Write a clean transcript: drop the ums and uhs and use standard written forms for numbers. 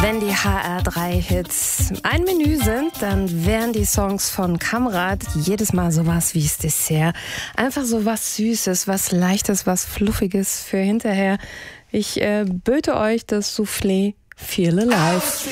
Wenn die HR3-Hits ein Menü sind, dann wären die Songs von Kamrat jedes Mal sowas wie das Dessert. Einfach so was Süßes, was Leichtes, was Fluffiges für hinterher. Ich böte euch das Soufflé Feel Alive.